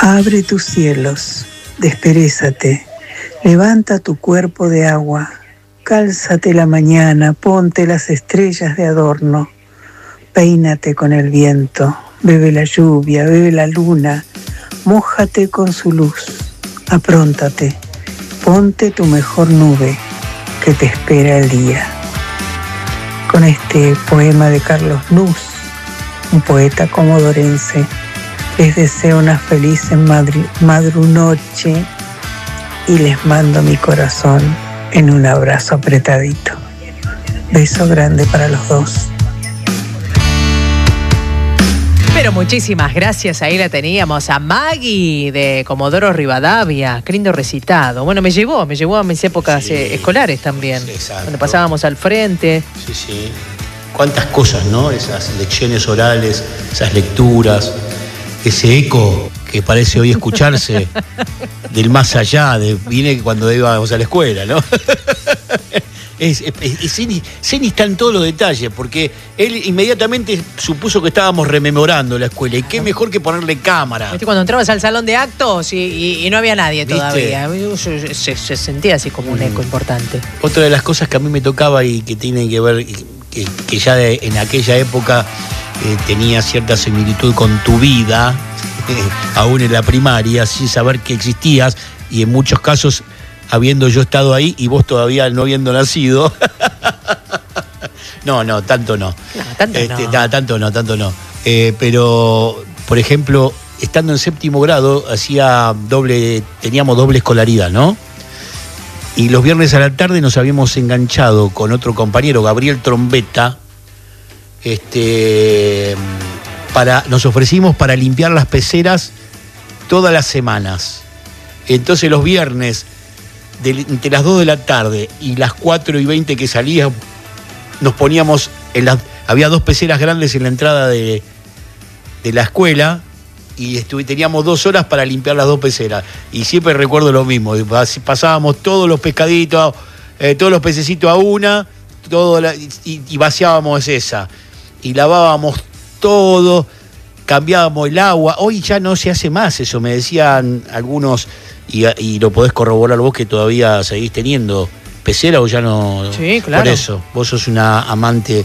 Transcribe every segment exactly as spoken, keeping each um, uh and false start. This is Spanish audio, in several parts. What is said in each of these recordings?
Abre tus cielos, desperezate, levanta tu cuerpo de agua, cálzate la mañana, ponte las estrellas de adorno, peínate con el viento, bebe la lluvia, bebe la luna, mójate con su luz, apróntate, ponte tu mejor nube, que te espera el día. Con este poema de Carlos Nuz, un poeta comodorense, les deseo una feliz madru- madrunoche y les mando mi corazón en un abrazo apretadito. Beso grande para los dos. Pero muchísimas gracias, ahí la teníamos a Maggie de Comodoro Rivadavia, qué lindo recitado. Bueno, me llevó, me llevó a mis épocas sí, eh, escolares también, exacto. Cuando pasábamos al frente. Sí, sí. Cuántas cosas, ¿no? Esas lecciones orales, esas lecturas, ese eco que parece hoy escucharse del más allá, de, viene cuando íbamos a la escuela, ¿no? Es, es, es, Ceni, Ceni está en todos los detalles, porque él inmediatamente supuso que estábamos rememorando la escuela, y qué mejor que ponerle cámara. ¿Viste? Cuando entrabas al salón de actos y, y, y no había nadie todavía, se, se, se sentía así como un eco importante. Otra de las cosas que a mí me tocaba y que tienen que ver, que, que ya de, en aquella época eh, tenía cierta similitud con tu vida, eh, aún en la primaria, sin saber que existías, y en muchos casos habiendo yo estado ahí y vos todavía no habiendo nacido. no, no, tanto no. No, tanto este, no. no. Tanto no, tanto no. Eh, pero, por ejemplo, estando en séptimo grado, hacía doble, teníamos doble escolaridad, ¿no? Y los viernes a la tarde nos habíamos enganchado con otro compañero, Gabriel Trombetta, este, para, nos ofrecimos para limpiar las peceras todas las semanas. Entonces los viernes, de, entre las dos de la tarde y las cuatro y veinte que salíamos, nos poníamos en las, había dos peceras grandes en la entrada de, de la escuela, y estuve, teníamos dos horas para limpiar las dos peceras. Y siempre recuerdo lo mismo, pasábamos todos los pescaditos, eh, todos los pececitos a una, todo la, y, y vaciábamos esa. Y lavábamos todo, cambiábamos el agua. Hoy ya no se hace más eso, me decían algunos, y, y lo podés corroborar vos, que todavía seguís teniendo pecera o ya no. Sí, claro. Por eso, vos sos una amante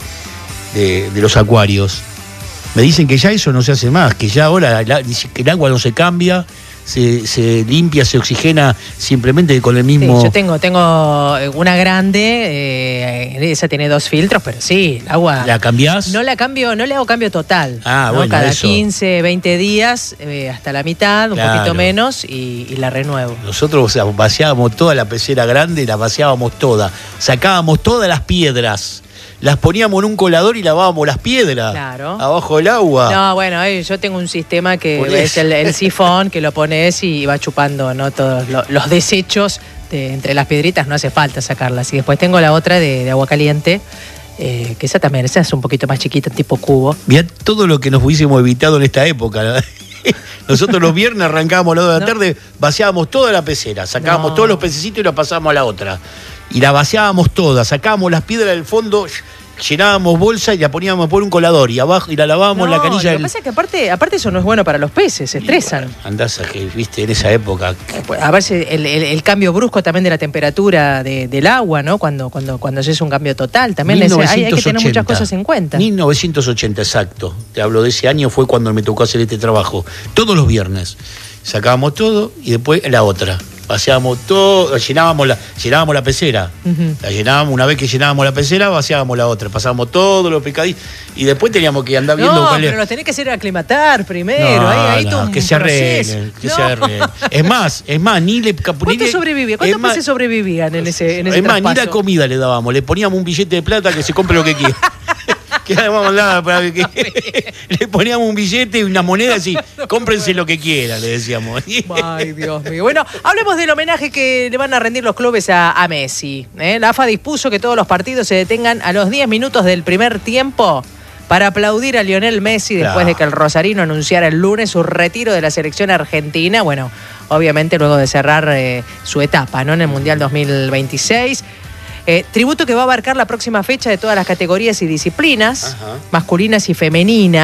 de, de los acuarios. Me dicen que ya eso no se hace más, que ya ahora el, el agua no se cambia, se, se limpia, se oxigena simplemente con el mismo... Sí, yo tengo, tengo una grande, eh, esa tiene dos filtros, pero sí, el agua... ¿La cambiás? No la cambio, no le hago cambio total. Ah, ¿no? bueno, Cada eso. quince, veinte días, eh, hasta la mitad, un Claro. poquito menos, y, y la renuevo. Nosotros, o sea, vaciábamos toda la pecera grande, la vaciábamos toda, sacábamos todas las piedras, las poníamos en un colador y lavábamos las piedras. Claro. Abajo del agua. No, bueno, eh, yo tengo un sistema que Por es eso. el, el sifón, que lo pones y va chupando, ¿no? Todos lo- los desechos de, entre las piedritas, no hace falta sacarlas. Y después tengo la otra de, de agua caliente, eh, que esa también, esa es un poquito más chiquita, tipo cubo. Mirá todo lo que nos hubiésemos evitado en esta época, ¿no? Nosotros los viernes arrancábamos a las dos de la No. tarde, vaciábamos toda la pecera, sacábamos No. todos los pececitos y la pasábamos a la otra. Y la vaciábamos toda, sacábamos las piedras del fondo, llenábamos bolsa y la poníamos por un colador y abajo y la lavábamos No, la canilla lo que del... pasa es que aparte, aparte eso no es bueno para los peces, se estresan. Bueno, andás a que, viste, en esa época... A ver si el, el- el cambio brusco también de la temperatura de- del agua, ¿no? Cuando, cuando, cuando es un cambio total, también es- hay, hay que tener muchas cosas en cuenta. mil novecientos ochenta, exacto. Te hablo de ese año, fue cuando me tocó hacer este trabajo. Todos los viernes. Sacábamos todo y después la otra. Vaciábamos todo, llenábamos la, llenábamos la pecera. Ujú. La llenábamos, una vez que llenábamos la pecera, vaciábamos la otra. Pasábamos todos los pescaditos y después teníamos que andar viendo No, cuál pero es. los tenés que hacer aclimatar primero. No, ahí, ahí no, todo un que se proceso. arreglen, que No. se arreglen. Es más, es más, ni le... ¿Cuántos sobrevivían? ¿Cuántos peces sobrevivían en ese, en ese Es más, ni traspaso? la comida le dábamos, le poníamos un billete de plata que se compre lo que quiera. Que vamos a hablar para que le poníamos un billete y una moneda así, cómprense lo que quieran, le decíamos. Ay, Dios mío. Bueno, hablemos del homenaje que le van a rendir los clubes a, a Messi. ¿eh? La A F A dispuso que todos los partidos se detengan a los diez minutos del primer tiempo para aplaudir a Lionel Messi después Claro. de que el rosarino anunciara el lunes su retiro de la selección argentina. Bueno, obviamente luego de cerrar eh, su etapa, ¿no? En el Mundial dos mil veintiséis. Eh, tributo que va a abarcar la próxima fecha de todas las categorías y disciplinas, Ajá. masculinas y femeninas,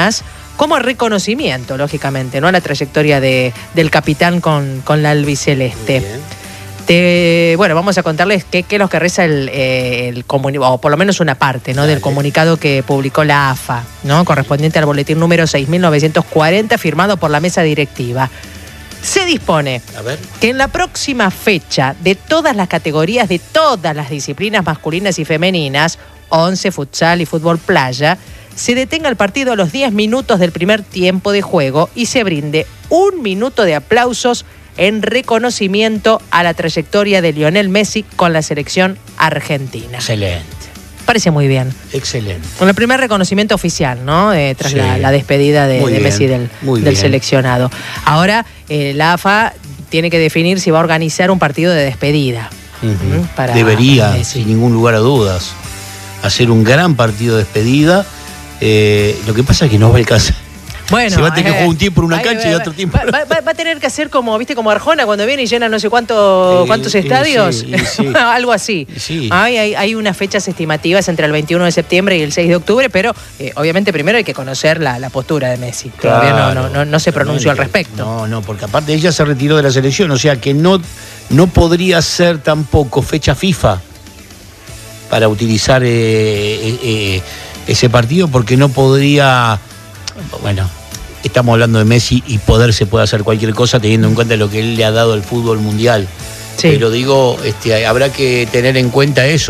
como reconocimiento, lógicamente, ¿no? A la trayectoria de, del capitán con, con la albiceleste. Te, bueno, vamos a contarles qué, qué es lo que reza el, eh, el comunicado, o por lo menos una parte, ¿no? Del comunicado que publicó la A F A, ¿no? Correspondiente al boletín número seis mil novecientos cuarenta, firmado por la mesa directiva. Se dispone A ver. que en la próxima fecha de todas las categorías de todas las disciplinas masculinas y femeninas, once, futsal y fútbol playa, se detenga el partido a los diez minutos del primer tiempo de juego y se brinde un minuto de aplausos en reconocimiento a la trayectoria de Lionel Messi con la selección argentina. Excelente. Parece muy bien. Excelente. Con el primer reconocimiento oficial, ¿no? Eh, tras Sí. la, la despedida de, de Messi del, del seleccionado. Ahora, eh, la A F A tiene que definir si va a organizar un partido de despedida. Uh-huh. para, Debería, para Messi. sin ningún lugar a dudas, hacer un gran partido de despedida. Eh, lo que pasa es que no va a alcanzar. Bueno, se va a tener que jugar un tiempo en una ahí, cancha va, y otro tiempo. Va, va, va a tener que hacer como, viste, como Arjona cuando viene y llena no sé cuánto, Eh, cuántos eh, estadios. sí, sí. Algo así. Sí. Hay, hay, hay unas fechas estimativas entre el veintiuno de septiembre y el seis de octubre, pero eh, obviamente primero hay que conocer la, la postura de Messi. Todavía no, no, no, no se pronunció al respecto. No, no, porque aparte ella se retiró de la selección, o sea que no, no podría ser tampoco fecha FIFA para utilizar eh, eh, ese partido, porque no podría, bueno, estamos hablando de Messi y poder se puede hacer cualquier cosa teniendo en cuenta lo que él le ha dado al fútbol mundial. Sí. Pero digo, este, habrá que tener en cuenta eso.